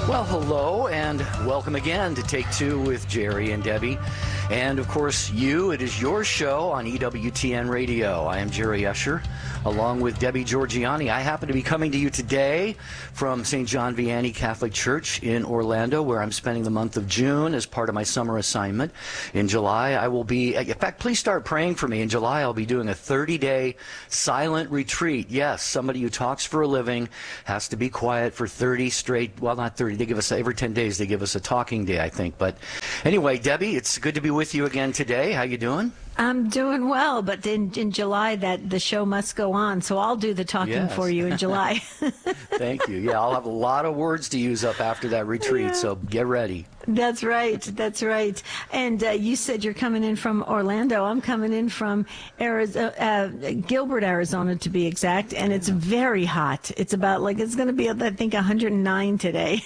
Well, hello and welcome again to Take Two with Jerry and Debbie. And of course, it is your show on EWTN Radio. I am Jerry Usher, along with Debbie Georgianni. I happen to be coming to you today from St. John Vianney Catholic Church in Orlando, where I'm spending the month of June as part of my summer assignment. In July, I will be, in fact, please start praying for me. In July, I'll be doing a 30-day silent retreat. Yes, somebody who talks for a living has to be quiet for 30 straight, well, not 30, they give us, every 10 days, they give us a talking day, I think. But anyway, Debbie, it's good to be with you again today. How you doing? I'm doing well, but in July the show must go on, so I'll do the talking for you in July. Thank you. Yeah, I'll have a lot of words to use up after that retreat, so get ready. That's right. That's right. And you said you're coming in from Orlando. I'm coming in from Arizona, Gilbert, Arizona, to be exact, and it's very hot. It's about it's going to be, I think, 109 today.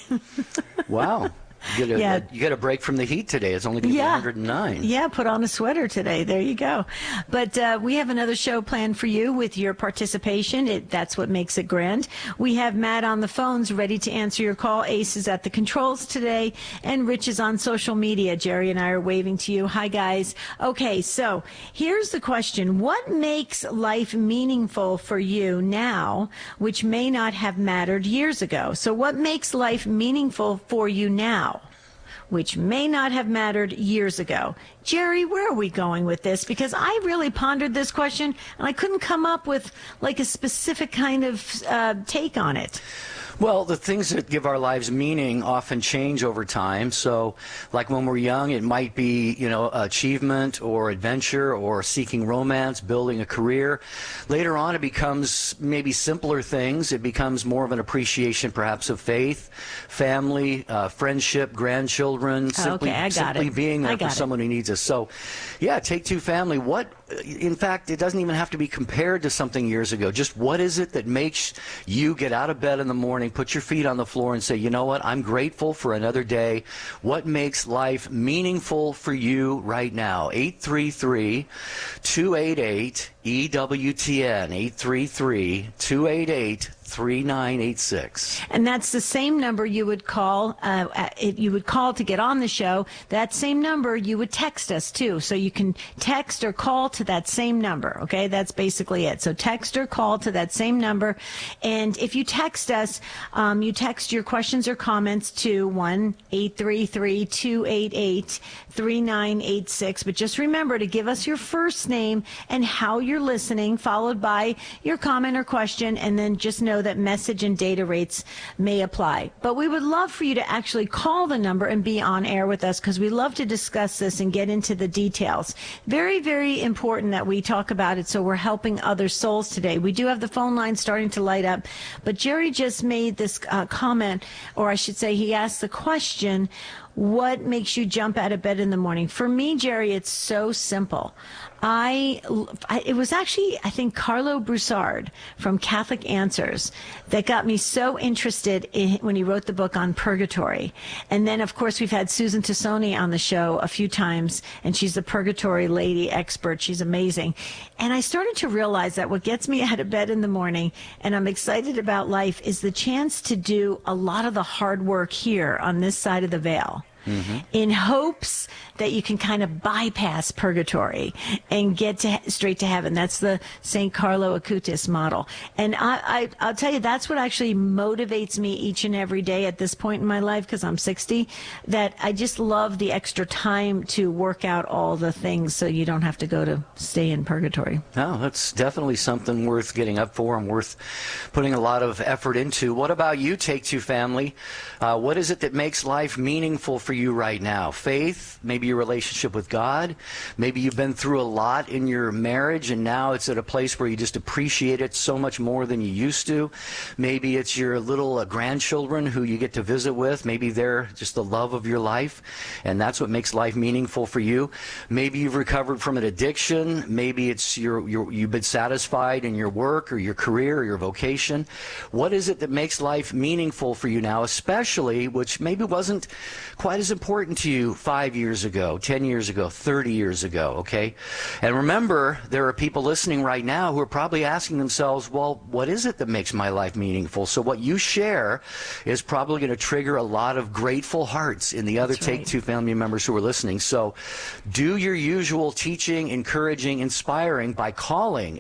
Wow. You get a break from the heat today. It's only going to be 109. Yeah, put on a sweater today. There you go. But we have another show planned for you with your participation. That's what makes it grand. We have Matt on the phones ready to answer your call. Ace is at the controls today, and Rich is on social media. Jerry and I are waving to you. Hi, guys. Okay, so here's the question. What makes life meaningful for you now, which may not have mattered years ago? So what makes life meaningful for you now, which may not have mattered years ago? Jerry, where are we going with this? Because I really pondered this question, and I couldn't come up with a specific kind of take on it. Well, the things that give our lives meaning often change over time. So, like when we're young, it might be, achievement or adventure or seeking romance, building a career. Later on, it becomes maybe simpler things. It becomes more of an appreciation, perhaps, of faith, family, friendship, grandchildren, simply being there for someone who needs us. So, yeah, Take Two family. In fact, it doesn't even have to be compared to something years ago. Just what is it that makes you get out of bed in the morning, put your feet on the floor and say, you know what, I'm grateful for another day. What makes life meaningful for you right now? 833-288-EWTN, 833-288-3986. And that's the same number you would call. You would call to get on the show. That same number you would text us too. So you can text or call to that same number. Okay, that's basically it. So text or call to that same number. And if you text us, you text your questions or comments to 1-833-288-3986. But just remember to give us your first name and how you're listening, followed by your comment or question, and then just know that message and data rates may apply. But we would love for you to actually call the number and be on air with us, because we love to discuss this and get into the details. Very, very important that we talk about it, so we're helping other souls today. We do have the phone line starting to light up, but Jerry just made this comment, or I should say he asked the question, what makes you jump out of bed in the morning? For me, Jerry, it's so simple. It was actually, I think, Carlo Broussard from Catholic Answers that got me so interested when he wrote the book on purgatory. And then, of course, we've had Susan Tassoni on the show a few times, and she's the purgatory lady expert. She's amazing. And I started to realize that what gets me out of bed in the morning, and I'm excited about life, is the chance to do a lot of the hard work here on this side of the veil. Mm-hmm. In hopes that you can kind of bypass purgatory and get straight to heaven. That's the St. Carlo Acutis model. And I'll tell you, that's what actually motivates me each and every day at this point in my life, because I'm 60, that I just love the extra time to work out all the things so you don't have to stay in purgatory. No, that's definitely something worth getting up for and worth putting a lot of effort into. What about you, Take Two family? What is it that makes life meaningful for you right now? Faith, maybe your relationship with God. Maybe you've been through a lot in your marriage and now it's at a place where you just appreciate it so much more than you used to. Maybe it's your little grandchildren who you get to visit with. Maybe they're just the love of your life, and that's what makes life meaningful for you. Maybe you've recovered from an addiction. Maybe it's you've been satisfied in your work or your career or your vocation. What is it that makes life meaningful for you now, especially, which maybe wasn't quite is important to you 5 years ago, 10 years ago, 30 years ago, okay? And remember, there are people listening right now who are probably asking themselves, well, what is it that makes my life meaningful? So what you share is probably going to trigger a lot of grateful hearts in the other Take Two family members who are listening. So do your usual teaching, encouraging, inspiring by calling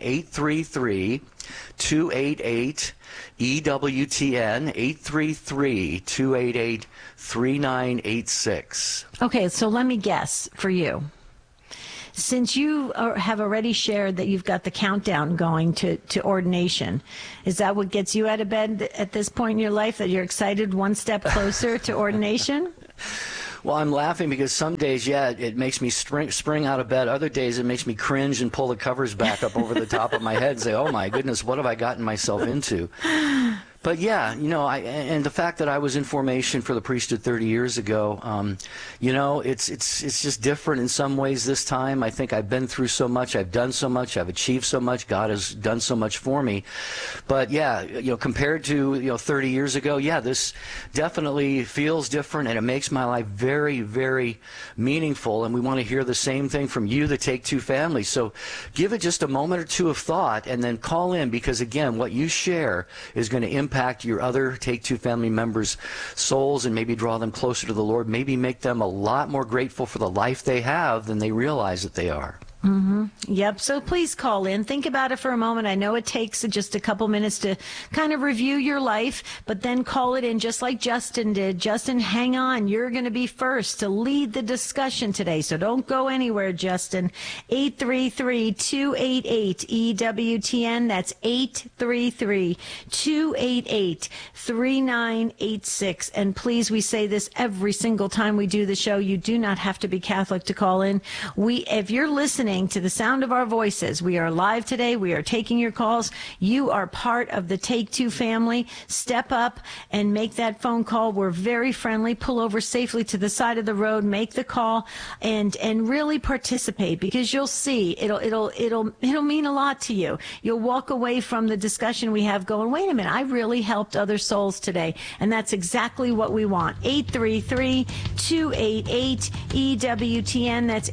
833-288-EWTN, 833-288-3986. Okay, so let me guess for you. Since you have already shared that you've got the countdown going to ordination, is that what gets you out of bed at this point in your life, that you're excited one step closer to ordination? Well, I'm laughing because some days, yeah, it makes me spring out of bed. Other days, it makes me cringe and pull the covers back up over the top of my head and say, oh, my goodness, what have I gotten myself into? But yeah, you know, and the fact that I was in formation for the priesthood 30 years ago, you know, it's just different in some ways this time. I think I've been through so much, I've done so much, I've achieved so much, God has done so much for me. But yeah, you know, compared to 30 years ago, yeah, this definitely feels different, and it makes my life very, very meaningful. And we want to hear the same thing from you, the Take Two family. So give it just a moment or two of thought, and then call in, because again, what you share is going to impact your other Take Two family members' souls and maybe draw them closer to the Lord, maybe make them a lot more grateful for the life they have than they realize that they are. Mm-hmm. Yep. So please call in. Think about it for a moment. I know it takes just a couple minutes to kind of review your life, but then call it in just like Justin did. Justin, hang on. You're going to be first to lead the discussion today. So don't go anywhere, Justin. 833-288-EWTN. That's 833-288-3986. And please, we say this every single time we do the show. You do not have to be Catholic to call in. If you're listening to the sound of our voices, we are live today. We are taking your calls. You are part of the Take Two family. Step up and make that phone call. We're very friendly. Pull over safely to the side of the road. Make the call and really participate, because you'll see it'll mean a lot to you. You'll walk away from the discussion we have going, wait a minute, I really helped other souls today, and that's exactly what we want. 833-288-EWTN. That's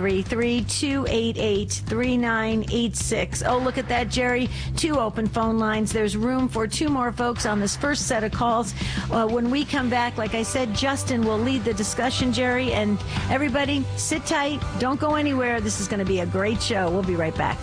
833-288-3986. Oh, look at that, Jerry. 2 open phone lines. There's room for 2 more folks on this first set of calls. When we come back, like I said, Justin will lead the discussion, Jerry, and everybody sit tight. Don't go anywhere. This is going to be a great show. We'll be right back.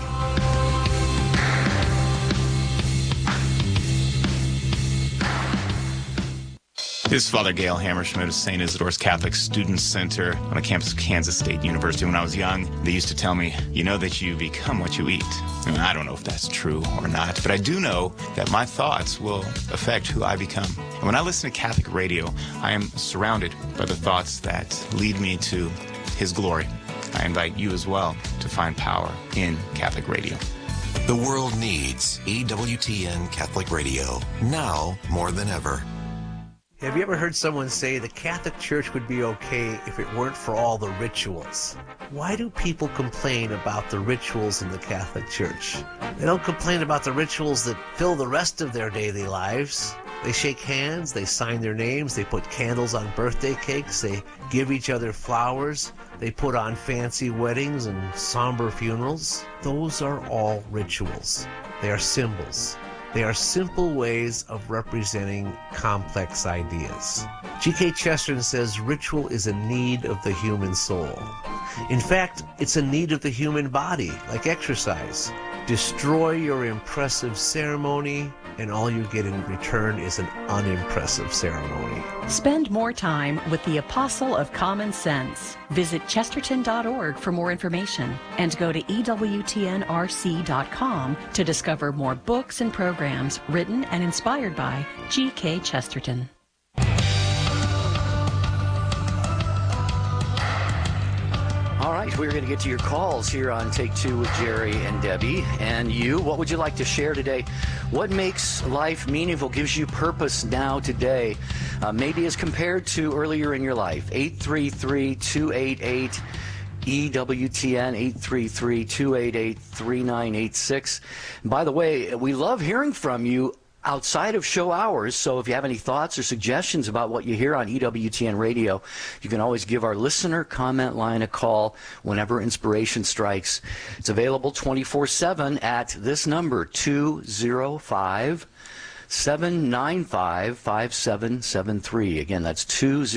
This is Father Gail Hammerschmidt of St. Isidore's Catholic Student Center on the campus of Kansas State University. When I was young, they used to tell me, you know that you become what you eat. And I don't know if that's true or not, but I do know that my thoughts will affect who I become. And when I listen to Catholic radio, I am surrounded by the thoughts that lead me to His glory. I invite you as well to find power in Catholic radio. The world needs EWTN Catholic Radio, now more than ever. Have you ever heard someone say the Catholic Church would be okay if it weren't for all the rituals? Why do people complain about the rituals in the Catholic Church? They don't complain about the rituals that fill the rest of their daily lives. They shake hands, they sign their names, they put candles on birthday cakes, they give each other flowers, they put on fancy weddings and somber funerals. Those are all rituals. They are symbols. They are simple ways of representing complex ideas. G.K. Chesterton says ritual is a need of the human soul. In fact, it's a need of the human body, like exercise. Destroy your impressive ceremony, and all you get in return is an unimpressive ceremony. Spend more time with the Apostle of Common Sense. Visit chesterton.org for more information and go to EWTNRC.com to discover more books and programs written and inspired by G.K. Chesterton. All right, we're going to get to your calls here on Take Two with Jerry and Debbie. And you, what would you like to share today? What makes life meaningful, gives you purpose now today, maybe as compared to earlier in your life? 833-288 EWTN, 833-288-3986. By the way, we love hearing from you. outside of show hours. So if you have any thoughts or suggestions about what you hear on EWTN Radio, you can always give our listener comment line a call whenever inspiration strikes. It's available 24/7 at this number, 205-795-5773. Again, that's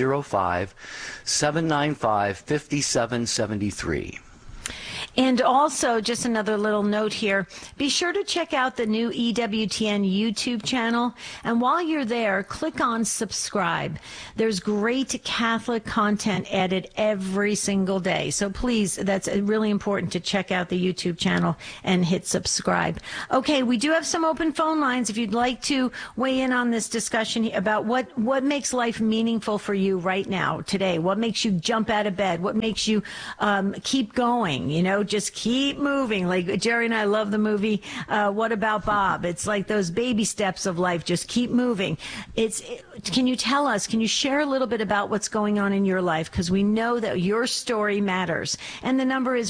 205-795-5773. And also, just another little note here, be sure to check out the new EWTN YouTube channel. And while you're there, click on subscribe. There's great Catholic content added every single day. So please, that's really important to check out the YouTube channel and hit subscribe. Okay, we do have some open phone lines if you'd like to weigh in on this discussion about what makes life meaningful for you right now, today. What makes you jump out of bed? What makes you keep going? You know, just keep moving. Like Jerry and I love the movie What About Bob? It's like those baby steps of life. Just keep moving. Can you tell us, can you share a little bit about what's going on in your life? Because we know that your story matters. And the number is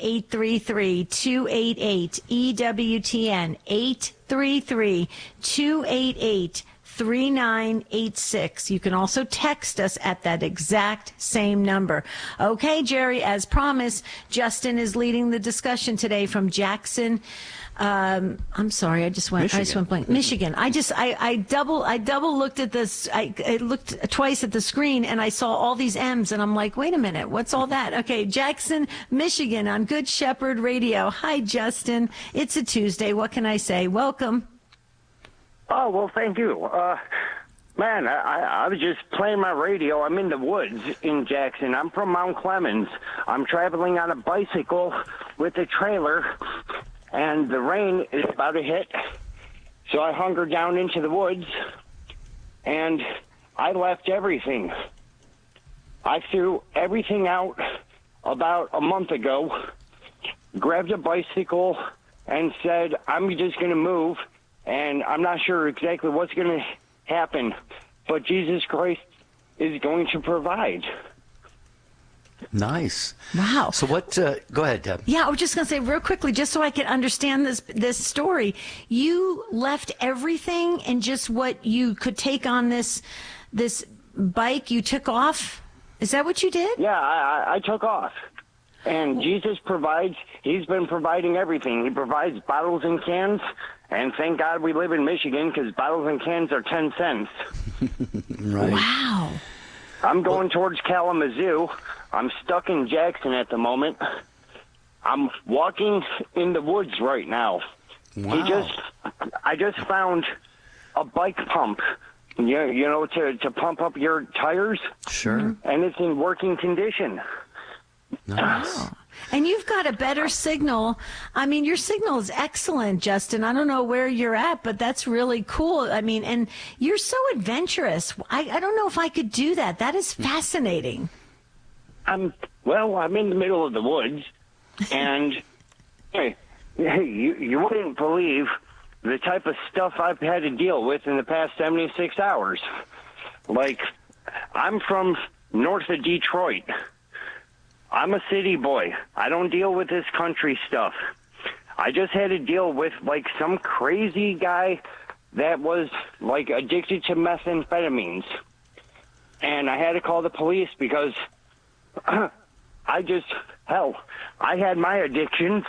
1-833-288-EWTN, 833-288-3986. You can also text us at that exact same number. Okay, Jerry, as promised, Justin is leading the discussion today from Jackson. I'm sorry, I just went blank. Michigan. I double looked at this. I looked twice at the screen and I saw all these M's and I'm like, wait a minute, what's all that? Okay, Jackson, Michigan on Good Shepherd Radio. Hi, Justin. It's a Tuesday. What can I say? Welcome. Oh, well, thank you. Man, I was just playing my radio. I'm in the woods in Jackson. I'm from Mount Clemens. I'm traveling on a bicycle with a trailer, and the rain is about to hit. So I hunkered down into the woods, and I left everything. I threw everything out about a month ago, grabbed a bicycle, and said, I'm just going to move. And I'm not sure exactly what's going to happen, but Jesus Christ is going to provide. Nice. Wow. So what, go ahead, Deb. Yeah, I was just going to say real quickly, just so I can understand this story. You left everything and just what you could take on this bike, you took off? Is that what you did? Yeah, I took off. And Jesus provides. He's been providing everything. He provides bottles and cans. And thank God we live in Michigan because bottles and cans are 10 cents. Right. Wow. I'm going towards Kalamazoo. I'm stuck in Jackson at the moment. I'm walking in the woods right now. Wow. I just found a bike pump, you know, to pump up your tires. Sure. And it's in working condition. Nice. Wow. And you've got a better signal. I mean, your signal is excellent, Justin. I don't know where you're at, but that's really cool. I mean, and you're so adventurous. I don't know if I could do that. That is fascinating. I'm in the middle of the woods, and hey, you wouldn't believe the type of stuff I've had to deal with in the past 76 hours. Like, I'm from north of Detroit. I'm a city boy. I don't deal with this country stuff. I just had to deal with, like, some crazy guy that was, like, addicted to methamphetamines. And I had to call the police because I had my addictions.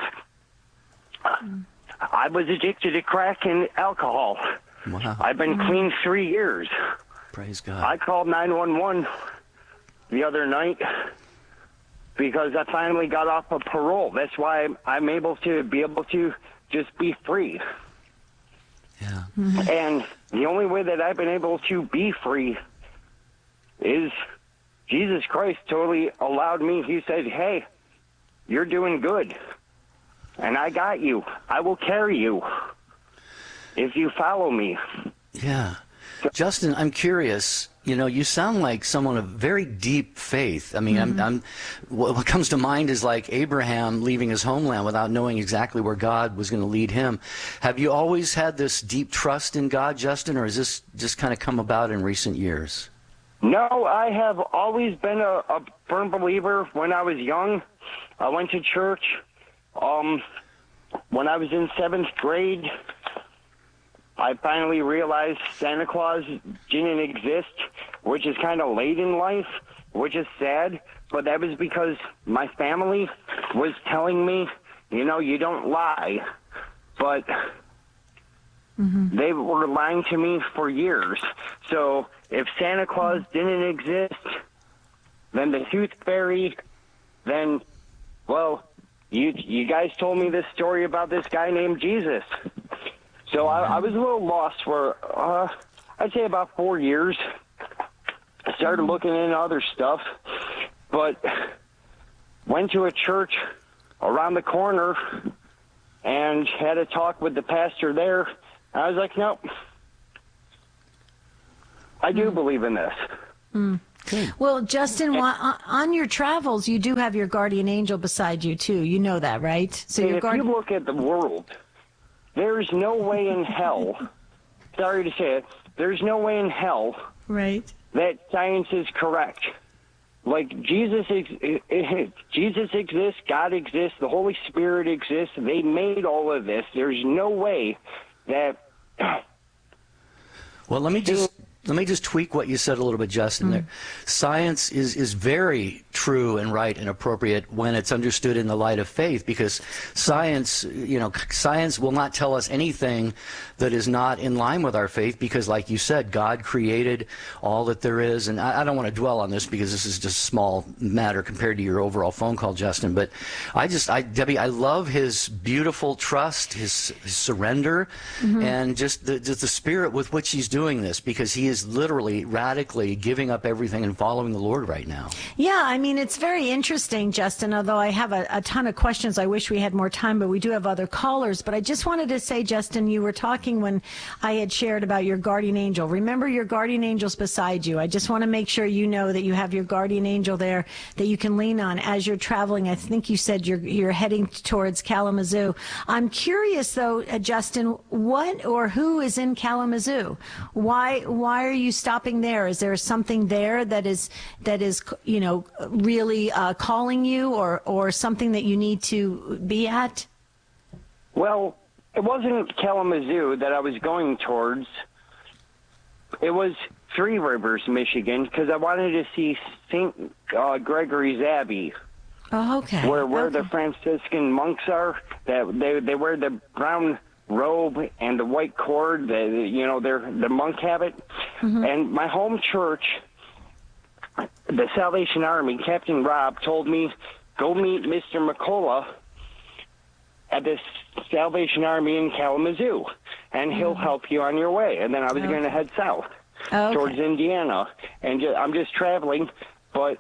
I was addicted to crack and alcohol. Wow. I've been clean 3 years. Praise God. I called 911 the other night because I finally got off of parole. That's why I'm able to just be free. Yeah. And the only way that I've been able to be free is Jesus Christ totally allowed me. He said, hey, you're doing good. And I got you. I will carry you if you follow me. Yeah. Justin, I'm curious. You know, you sound like someone of very deep faith. I mean, what comes to mind is like Abraham leaving his homeland without knowing exactly where God was going to lead him. Have you always had this deep trust in God, Justin, or has this just kind of come about in recent years? No, I have always been a firm believer. When I was young, I went to church. When I was in 7th grade, I finally realized Santa Claus didn't exist, which is kind of late in life, which is sad. But that was because my family was telling me, you know, you don't lie. But they were lying to me for years. So if Santa Claus didn't exist, then the Tooth Fairy, then, well, you guys told me this story about this guy named Jesus. So I was a little lost for, I'd say about 4 years. I started looking into other stuff, but went to a church around the corner and had a talk with the pastor there. I was like, nope, I do believe in this. Well, Justin, on your travels, you do have your guardian angel beside you, too. You know that, right? So If you look at the world, there's no way in hell, sorry to say it, there's no way in hell right, that science is correct. Like, Jesus exists, God exists, the Holy Spirit exists. They made all of this. There's no way that... Well, let me just tweak what you said a little bit, Justin. There, science is very true and right and appropriate when it's understood in the light of faith, because science will not tell us anything that is not in line with our faith, because, like you said, God created all that there is. And I don't want to dwell on this because this is just a small matter compared to your overall phone call, Justin. But Debbie, I love his beautiful trust, his surrender, and just the spirit with which he's doing this, because he is literally radically giving up everything and following the Lord right now. Yeah, I mean, it's very interesting, Justin, although I have a ton of questions. I wish we had more time, but we do have other callers. But I just wanted to say, Justin, you were talking when I had shared about your guardian angel. Remember, your guardian angel's beside you. I just want to make sure you know that you have your guardian angel there that you can lean on as you're traveling. I think you said you're heading towards Kalamazoo. I'm curious, though, Justin, what or who is in Kalamazoo? Why are you stopping there? Is there something there that is really calling you, or something that you need to be at? Well, it wasn't Kalamazoo that I was going towards. It was Three Rivers, Michigan, because I wanted to see St. Gregory's Abbey. Oh, okay. Where the Franciscan monks are. That they wear the brown robe and the white cord, the monk habit. And my home church, the Salvation Army, Captain Rob told me, go meet Mr. McCullough at the Salvation Army in Kalamazoo, and he'll help you on your way. And then I was going to head south towards Indiana, and I'm just traveling, but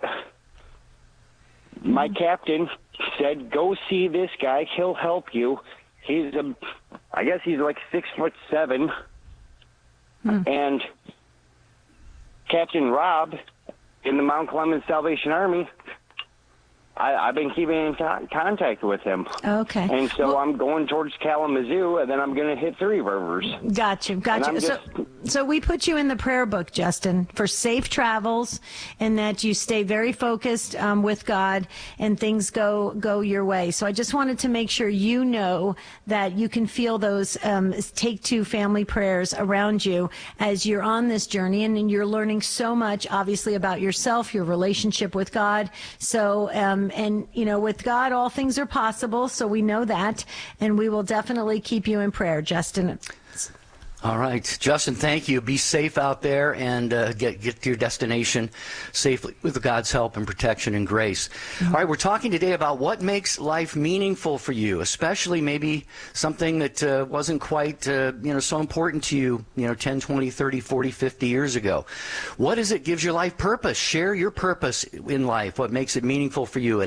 my captain said, go see this guy, he'll help you. I guess he's like 6'7", and Captain Rob in the Mount Clemens Salvation Army, I've been keeping in contact with him. Okay. And so I'm going towards Kalamazoo, and then I'm going to hit Three Rivers. Gotcha. So we put you in the prayer book, Justin, for safe travels, and that you stay very focused with God, and things go your way. So I just wanted to make sure you know that you can feel those Take Two family prayers around you as you're on this journey, and you're learning so much, obviously, about yourself, your relationship with God. So, with God, all things are possible, so we know that, and we will definitely keep you in prayer, Justin. All right, Justin, thank you. Be safe out there, and get to your destination safely with God's help and protection and grace. All right, we're talking today about what makes life meaningful for you, especially maybe something that wasn't quite so important to you 10, 20, 30, 40, 50 years ago. What is it gives your life purpose? Share your purpose in life, what makes it meaningful for you at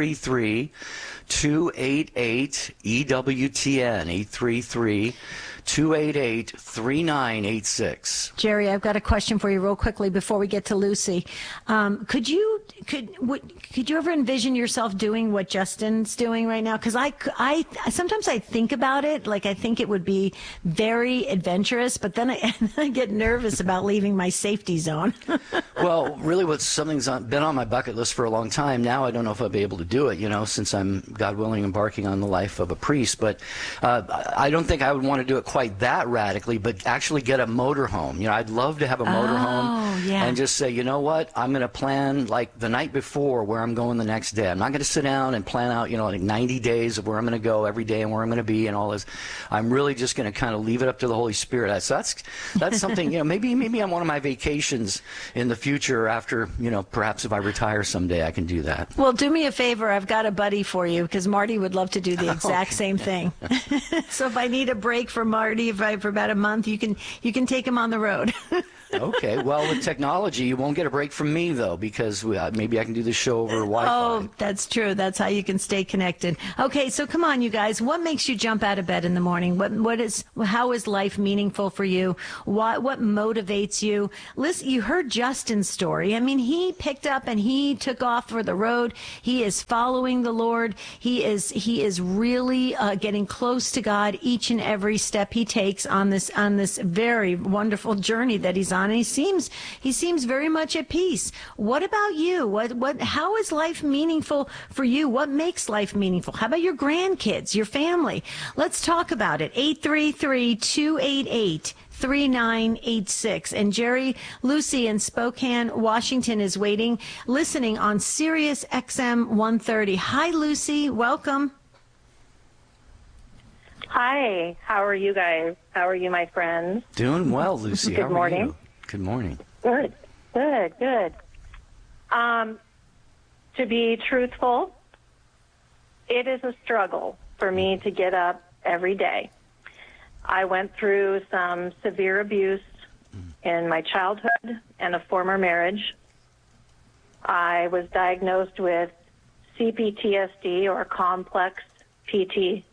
833-288-EWTN, 833-288-3986. Jerry, I've got a question for you real quickly before we get to Lucy. Could you ever envision yourself doing what Justin's doing right now? Because I sometimes I think about it, like I think it would be very adventurous, but then I get nervous about leaving my safety zone. Well, really, something's been on my bucket list for a long time. Now I don't know if I'll be able to do it, since I'm, God willing, embarking on the life of a priest. But I don't think I would want to do it quite that radically, but actually get a motorhome. You know, I'd love to have a motorhome yeah. and just say, you know what, I'm going to plan like the night before where I'm going the next day. I'm not going to sit down and plan out, you know, like 90 days of where I'm going to go every day and where I'm going to be and all this. I'm really just going to kind of leave it up to the Holy Spirit. So that's something, you know, maybe on one of my vacations in the future after, you know, perhaps if I retire someday, I can do that. Well, do me a favor. I've got a buddy for you because Marty would love to do the exact same thing. So if I need a break for Marty for about a month, you can take him on the road. Okay. Well, with technology, you won't get a break from me, though, because maybe I can do the show over Wi-Fi. Oh, that's true. That's how you can stay connected. Okay, so come on, you guys. What makes you jump out of bed in the morning? How is life meaningful for you? What motivates you? Listen, you heard Justin's story. I mean, he picked up and he took off for the road. He is following the Lord. He is really getting close to God each and every step he takes on this very wonderful journey that he's on. And he seems very much at peace. What about you? How is life meaningful for you? What makes life meaningful? How about your grandkids, your family? Let's talk about it. 833-288-3986. And Jerry Lucy in Spokane, Washington is listening on Sirius XM 130. Hi, Lucy. Welcome. Hi. How are you guys? How are you, my friends? Doing well, Lucy. Good morning. How are you? Good morning. Good. To be truthful, it is a struggle for me to get up every day. I went through some severe abuse in my childhood and a former marriage. I was diagnosed with CPTSD, or complex PTSD.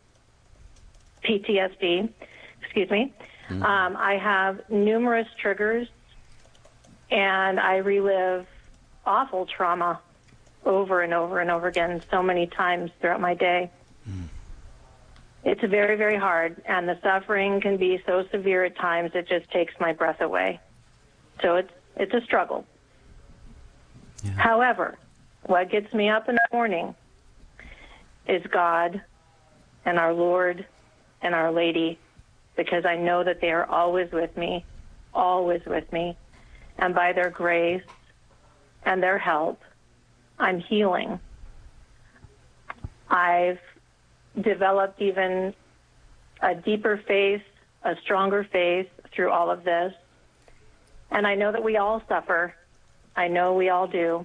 Excuse me. I have numerous triggers, and I relive awful trauma over and over and over again so many times throughout my day. It's very, very hard, and the suffering can be so severe at times it just takes my breath away. So it's a struggle. Yeah. However, what gets me up in the morning is God and our Lord and Our Lady, because I know that they are always with me, and by their grace and their help, I'm healing. I've developed even a deeper faith, a stronger faith through all of this, and I know that we all suffer. I know we all do.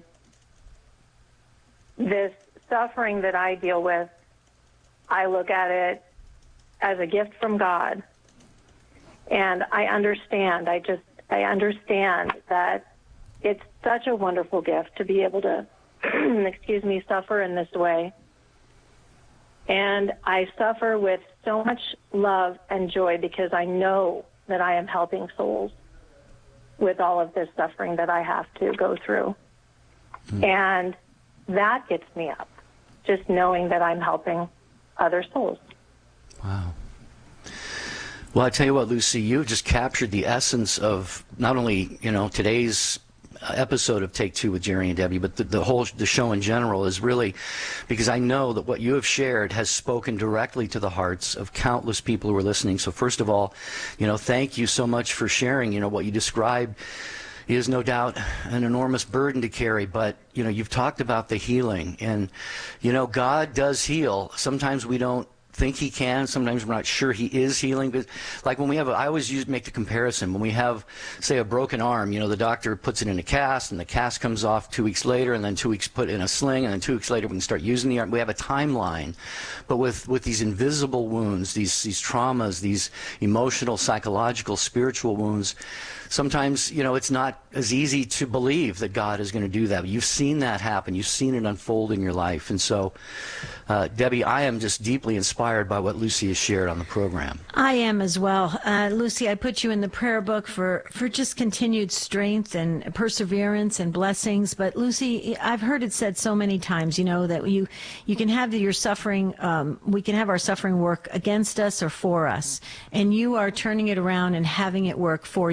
This suffering that I deal with, I look at it as a gift from God. And I understand, I understand that it's such a wonderful gift to be able to, suffer in this way. And I suffer with so much love and joy because I know that I am helping souls with all of this suffering that I have to go through. And that gets me up, just knowing that I'm helping other souls. Wow. Well, I tell you what, Lucy, you just captured the essence of not only, today's episode of Take Two with Jerry and Debbie, but the show in general is really because I know that what you have shared has spoken directly to the hearts of countless people who are listening. So first of all, thank you so much for sharing. What you described is no doubt an enormous burden to carry, but you've talked about the healing, and God does heal. Sometimes we don't think he can. Sometimes we're not sure he is healing. But like when we have, I always make the comparison. When we have, say, a broken arm, the doctor puts it in a cast, and the cast comes off 2 weeks later, and then 2 weeks put in a sling, and then 2 weeks later we can start using the arm. We have a timeline. But with these invisible wounds, these traumas, these emotional, psychological, spiritual wounds, sometimes, it's not as easy to believe that God is going to do that. You've seen that happen. You've seen it unfold in your life. And so, Debbie, I am just deeply inspired by what Lucy has shared on the program. I am as well. Lucy, I put you in the prayer book for just continued strength and perseverance and blessings. But Lucy, I've heard it said so many times, that you can have your suffering, we can have our suffering work against us or for us. And you are turning it around and having it work for you and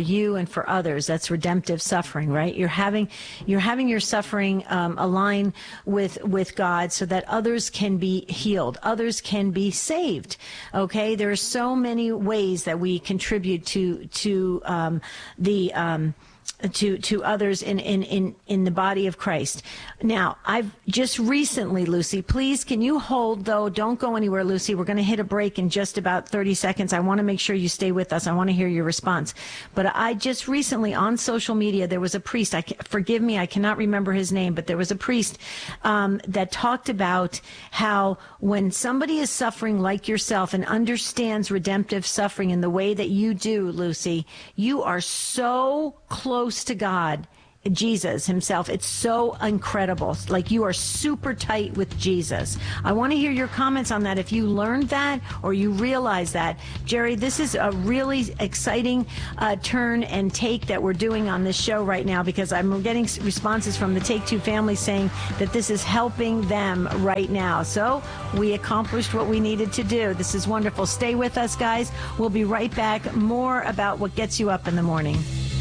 for others. That's redemptive suffering, right? You're having your suffering align with God so that others can be healed, others can be saved. Okay, there are so many ways that we contribute to others in the body of Christ. Now, I've just recently, Lucy, please, can you hold, though? Don't go anywhere, Lucy. We're going to hit a break in just about 30 seconds. I want to make sure you stay with us. I want to hear your response. But I just recently, on social media, there was a priest, forgive me, I cannot remember his name, but there was a priest that talked about how when somebody is suffering like yourself and understands redemptive suffering in the way that you do, Lucy, you are so close to God, Jesus himself. It's so incredible. Like, you are super tight with Jesus. I want to hear your comments on that, if you learned that or you realize that. Jerry, this is a really exciting turn and take that we're doing on this show right now, because I'm getting responses from the Take Two family saying that this is helping them right now. So we accomplished what we needed to do. This is wonderful. Stay with us, guys. We'll be right back. More about what gets you up in the morning.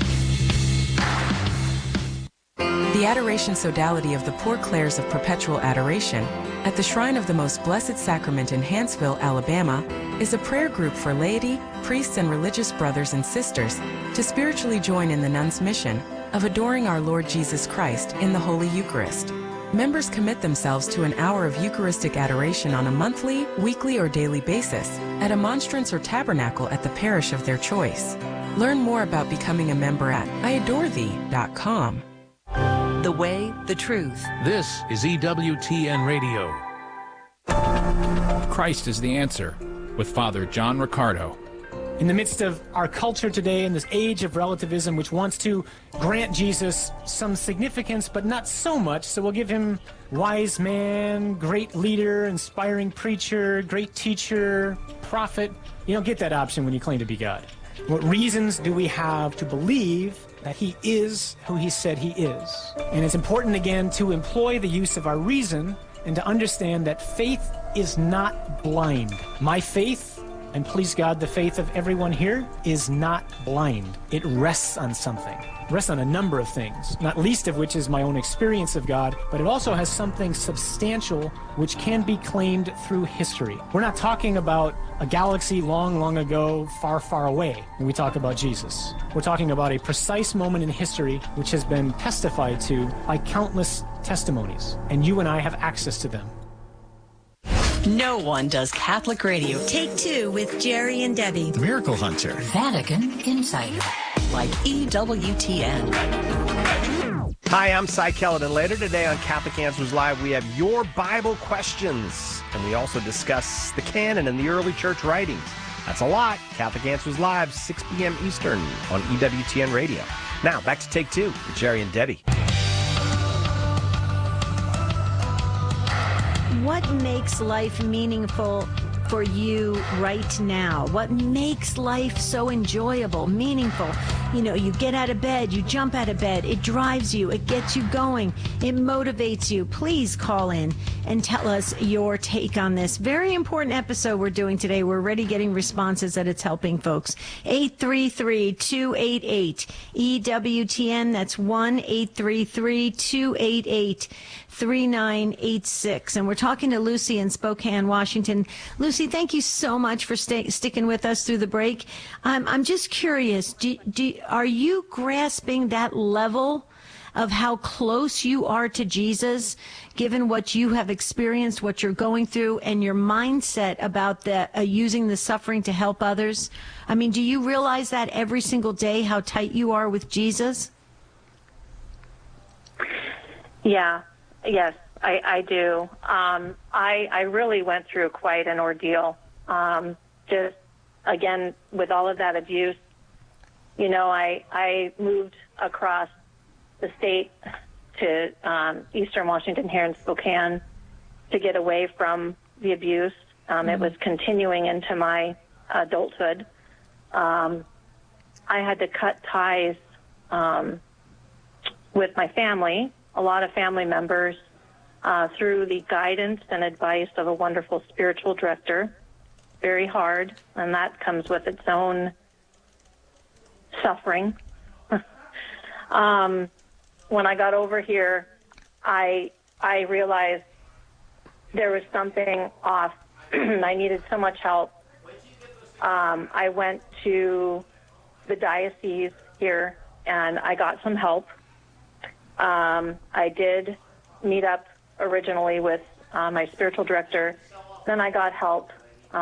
The Adoration Sodality of the Poor Clares of Perpetual Adoration at the Shrine of the Most Blessed Sacrament in Hanceville, Alabama, is a prayer group for laity, priests, and religious brothers and sisters to spiritually join in the nuns' mission of adoring our Lord Jesus Christ in the Holy Eucharist. Members commit themselves to an hour of Eucharistic adoration on a monthly, weekly, or daily basis at a monstrance or tabernacle at the parish of their choice. Learn more about becoming a member at iadorethee.com. The way, the truth. This is EWTN Radio. Christ is the answer, with Father John Riccardo. In the midst of our culture today, in this age of relativism, which wants to grant Jesus some significance, but not so much, so we'll give him wise man, great leader, inspiring preacher, great teacher, prophet. You don't get that option when you claim to be God. What reasons do we have to believe that he is who he said he is? And it's important, again, to employ the use of our reason and to understand that faith is not blind. My faith, and please God, the faith of everyone here, is not blind. It rests on something. It rests on a number of things, not least of which is my own experience of God, but it also has something substantial which can be claimed through history. We're not talking about a galaxy long, long ago, far, far away when we talk about Jesus. We're talking about a precise moment in history which has been testified to by countless testimonies, and you and I have access to them. No one does Catholic radio. Take Two with Jerry and Debbie. The Miracle Hunter. Vatican Insider. Like EWTN. Hi, I'm Cy Kellett, and later today on Catholic Answers Live, we have your Bible questions. And we also discuss the canon and the early church writings. That's a lot. Catholic Answers Live, 6 p.m. Eastern on EWTN Radio. Now, back to Take Two with Jerry and Debbie. What makes life meaningful for you right now? What makes life so enjoyable, meaningful? You know, you get out of bed, you jump out of bed, it drives you, it gets you going, it motivates you. Please call in and tell us your take on this very important episode we're doing today. We're already getting responses that it's helping folks. 833-288-EWTN. That's 1-833-288-3986. And we're talking to Lucy in Spokane, Washington. Lucy, thank you so much for sticking with us through the break. I'm just curious, are you grasping that level of how close you are to Jesus, given what you have experienced, what you're going through, and your mindset about using the suffering to help others? I mean, do you realize that every single day, how tight you are with Jesus? Yeah, yes, I do. I really went through quite an ordeal. Just, again, with all of that abuse, you know, I moved across the state to eastern Washington here in Spokane to get away from the abuse. It was continuing into my adulthood. I had to cut ties with my family, a lot of family members, through the guidance and advice of a wonderful spiritual director. Very hard, and that comes with its own suffering. When I got over here, I realized there was something off. I needed so much help. I went to the diocese here, and I got some help. I did meet up originally with my spiritual director. Then I got help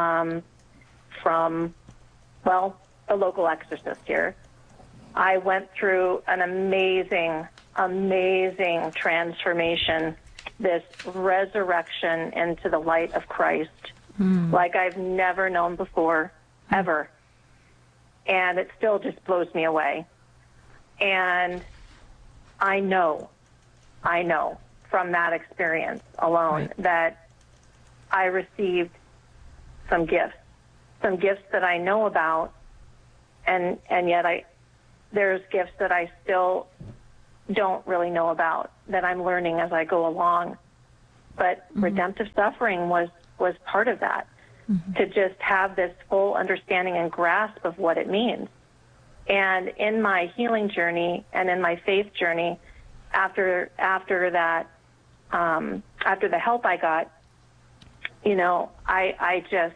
from, well, a local exorcist here. I went through an amazing transformation, this resurrection into the light of Christ, like I've never known before, ever. And it still just blows me away. And I know from that experience alone that I received some gifts that I know about, and yet there's gifts that I still don't really know about, that I'm learning as I go along. But redemptive suffering was part of that, to just have this full understanding and grasp of what it means. And in my healing journey and in my faith journey, after that, after the help I got, I just,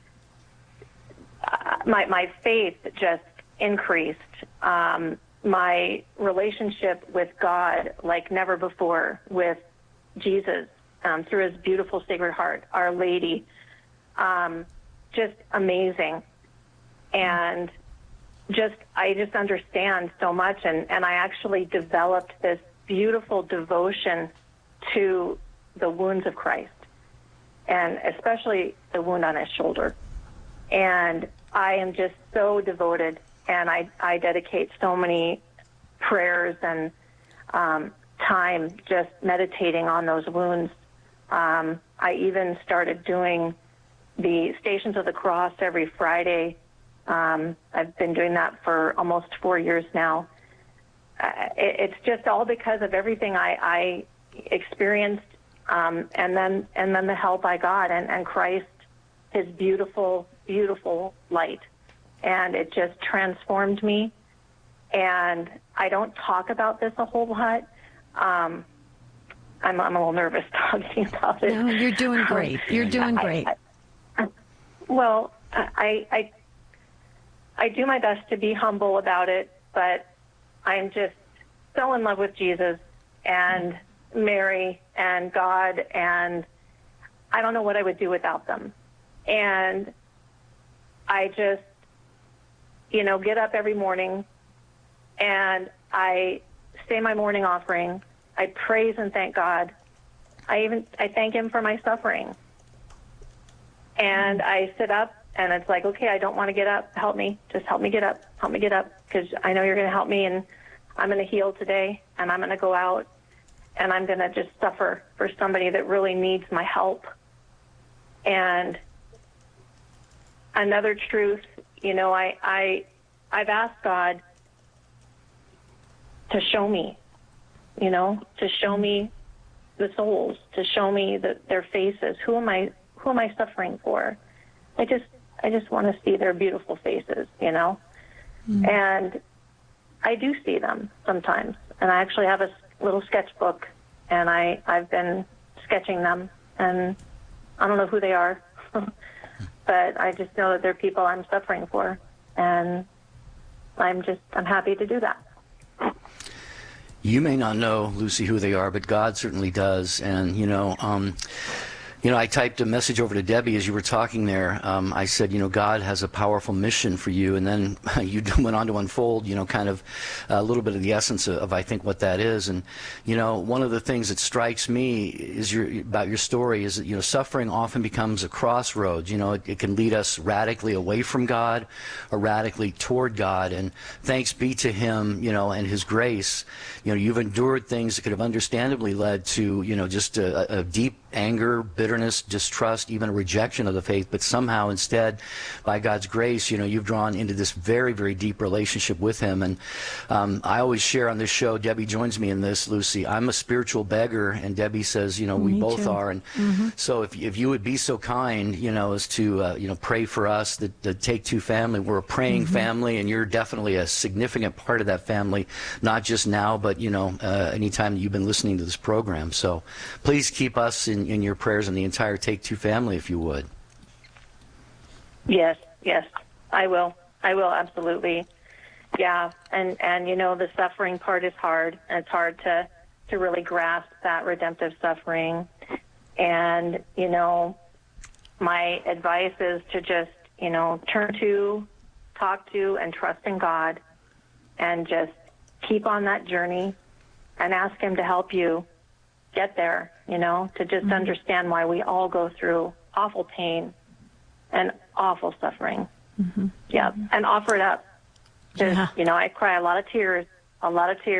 my faith just increased. My relationship with God like never before, with Jesus, through his beautiful Sacred Heart, Our Lady, just amazing. And I just understand so much, and I actually developed this beautiful devotion to the wounds of Christ, and especially the wound on his shoulder. And I am just so devoted, and I dedicate so many prayers and time just meditating on those wounds. I even started doing the Stations of the Cross every Friday. I've been doing that for almost 4 years now. It's just all because of everything I experienced, and then the help I got, and Christ, his beautiful, beautiful light. And it just transformed me. And I don't talk about this a whole lot. I'm a little nervous talking about it. No, you're doing great. You're doing great. I do my best to be humble about it, but I'm just so in love with Jesus and Mary and God, and I don't know what I would do without them. And I just, get up every morning, and I say my morning offering. I praise and thank God. I thank him for my suffering. And I sit up, and it's like, okay, I don't want to get up. Help me. Just help me get up. Help me get up, because I know you're going to help me, and I'm going to heal today, and I'm going to go out, and I'm going to just suffer for somebody that really needs my help. And another truth, I've asked God to show me, to show me the souls, to show me their faces. Who am I suffering for? I just want to see their beautiful faces, And I do see them sometimes. And I actually have a little sketchbook, and I've been sketching them, and I don't know who they are, but I just know that they're people I'm suffering for, and I'm happy to do that. You may not know, Lucy, who they are, but God certainly does. And, I typed a message over to Debbie as you were talking there. I said, God has a powerful mission for you. And then you went on to unfold, kind of a little bit of the essence of I think, what that is. And, one of the things that strikes me is about your story is that, suffering often becomes a crossroads. It can lead us radically away from God or radically toward God. And thanks be to him, and his grace, you've endured things that could have understandably led to, just a deep anger, bitterness, distrust, even a rejection of the faith, but somehow instead, by God's grace, you've drawn into this very, very deep relationship with him. And I always share on this show, Debbie joins me in this, Lucy, I'm a spiritual beggar, and Debbie says, we both are. And so if you would be so kind, as to, pray for us, the Take Two family. We're a praying family, and you're definitely a significant part of that family, not just now, but, anytime that you've been listening to this program. So please keep us in your prayers and the entire Take Two family, if you would. Yes, I will. Absolutely. Yeah. And the suffering part is hard, and it's hard to really grasp that redemptive suffering. And, my advice is to just, turn to, talk to, and trust in God, and just keep on that journey and ask him to help you get there, to just understand why we all go through awful pain and awful suffering. Yeah, and offer it up. Because, I cry a lot of tears, and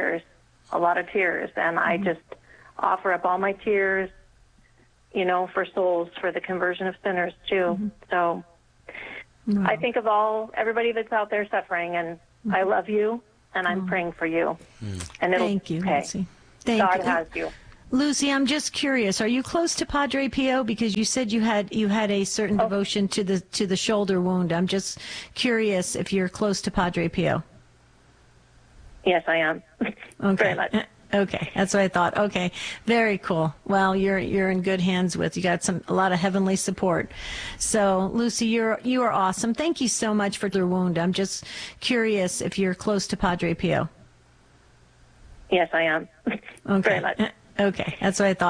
I just offer up all my tears, for souls, for the conversion of sinners, too. So I think of everybody that's out there suffering, and I love you, and I'm praying for you. And Thank you, okay. Lucy. God has you. Lucy, I'm just curious. Are you close to Padre Pio? Because you said you had a certain devotion to the shoulder wound. I'm just curious if you're close to Padre Pio. Yes, I am. Okay. Very much. Okay, that's what I thought. Okay, very cool. Well, you're in good hands with. You got a lot of heavenly support. So, Lucy, you are awesome. Thank you so much for the wound. I'm just curious if you're close to Padre Pio. Yes, I am. Okay. Very much. Okay, that's what I thought.